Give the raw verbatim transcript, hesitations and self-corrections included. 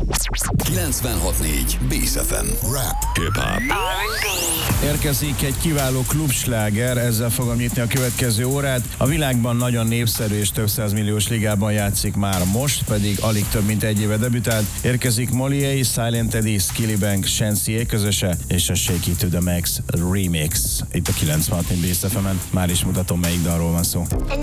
kilencvenhat négy Bész ef em. Rap, hip-hop. Érkezik egy kiváló klubsláger, ezzel fogom nyitni a következő órát. A világban nagyon népszerű és több százmilliós ligában játszik már most, pedig alig több mint egy éve debütált. Érkezik Molié, Silent Eddie, Skillibeng, Shenseea közöse és a Shake It to the Max remix. Itt a kilencvenhat négy Bész ef emen. Már is mutatom, melyik dalról van szó.